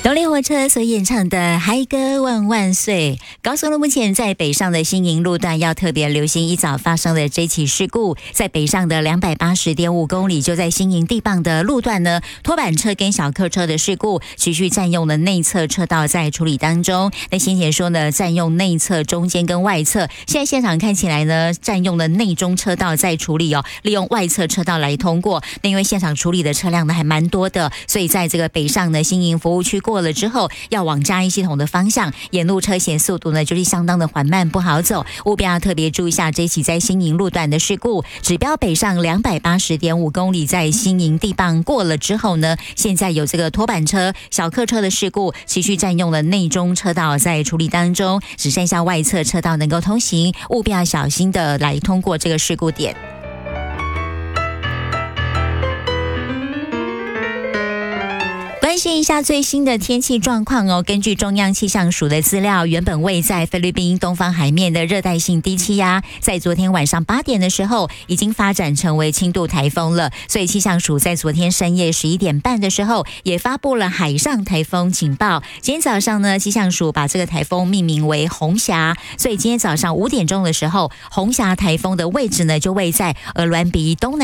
动力火车所演唱的《嗨歌万万岁》。高速路目前在北上的新营路段要特别留心一早发生的这起事故，在北上的280.5公里，就在新营地磅的路段呢，拖板车跟小客车的事故持续占用了内侧车道在处理当中。那先前说呢，占用内侧、中间跟外侧，现在现场看起来呢，占用了内中车道在处理哦，利用外侧车道来通过。那因为现场处理的车辆呢还蛮多的，所以在这个北上的新营服务区过了之后，要往嘉义系统的方向，沿路车险速度呢就是相当的缓慢，不好走，务必要特别注意一下这起在新营路段的事故。指标北上280.5公里，在新营地磅过了之后呢，现在有这个拖板车、小客车的事故，持续占用了内中车道在处理当中，只剩下外侧车道能够通行，务必要小心的来通过这个事故点。关心一下最新的天气状况哦。根据中央气象署的资料，原本位在菲律宾东方海面的热带性低气压，在昨天晚上8点的时候，已经发展成为轻度台风了。所以气象署在昨天深夜11点半的时候，也发布了海上台风警报。今天早上呢，气象署把这个台风命名为红霞，所以今天早上5点钟的时候，红霞台风的位置呢，就位在鹅銮鼻东南